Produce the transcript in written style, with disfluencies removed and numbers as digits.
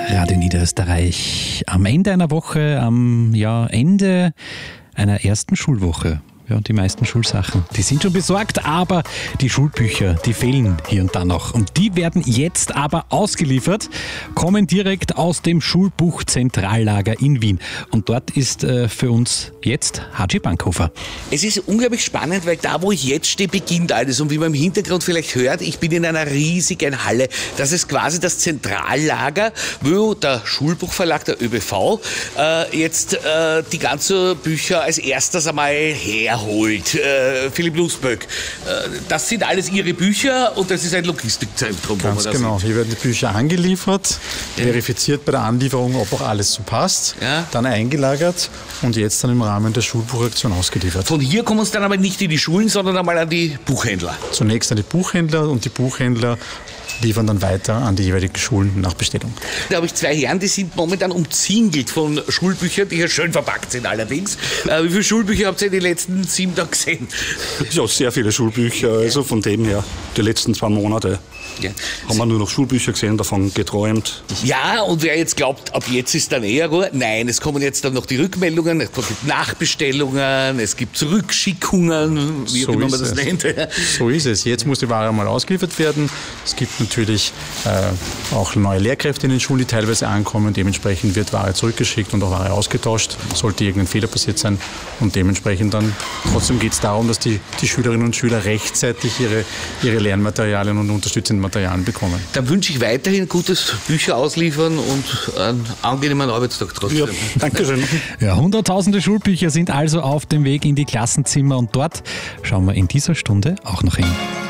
Radio Niederösterreich. Am Ende einer Woche, am Ende einer ersten Schulwoche. Ja, die meisten Schulsachen, die sind schon besorgt, aber die Schulbücher, die fehlen hier und da noch. Und die werden jetzt aber ausgeliefert, kommen direkt aus dem Schulbuchzentrallager in Wien. Und dort ist für uns jetzt Haji Bankhofer. Es ist unglaublich spannend, weil da, wo ich jetzt stehe, beginnt alles. Und wie man im Hintergrund vielleicht hört, ich bin in einer riesigen Halle. Das ist quasi das Zentrallager, wo der Schulbuchverlag, der ÖBV, jetzt die ganzen Bücher als erstes einmal herholt. Philipp Lusböck, das sind alles Ihre Bücher und das ist ein Logistikzentrum. Ganz genau, hier werden die Bücher angeliefert, verifiziert bei der Anlieferung, ob auch alles so passt, dann eingelagert und jetzt dann im Rahmen der Schulbuchaktion ausgeliefert. Von hier kommen es dann aber nicht in die Schulen, sondern einmal an die Buchhändler. Zunächst an die Buchhändler und die Buchhändler liefern dann weiter an die jeweiligen Schulen nach Bestellung. Da habe ich zwei Herren, die sind momentan umzingelt von Schulbüchern, die hier schön verpackt sind allerdings. Wie viele Schulbücher habt ihr in den letzten 7 Tagen gesehen? Ja, sehr viele Schulbücher, also von dem her, die letzten 2 Monate. Ja. Haben wir nur noch Schulbücher gesehen, davon geträumt. Ja, und wer jetzt glaubt, ab jetzt ist dann eher Ruhe, nein, es kommen jetzt dann noch die Rückmeldungen, es gibt Nachbestellungen, es gibt Zurückschickungen, wie auch immer man das nennt. So ist es. Jetzt muss die Ware mal ausgeliefert werden. Es gibt natürlich auch neue Lehrkräfte in den Schulen, die teilweise ankommen. Dementsprechend wird Ware zurückgeschickt und auch Ware ausgetauscht. Sollte irgendein Fehler passiert sein. Und dementsprechend dann, trotzdem geht es darum, dass die Schülerinnen und Schüler rechtzeitig ihre Lernmaterialien und unterstützende Materialien bekommen. Dann wünsche ich weiterhin gutes Bücher ausliefern und einen angenehmen Arbeitstag trotzdem. Ja, Dankeschön. Ja, hunderttausende Schulbücher sind also auf dem Weg in die Klassenzimmer und dort schauen wir in dieser Stunde auch noch hin.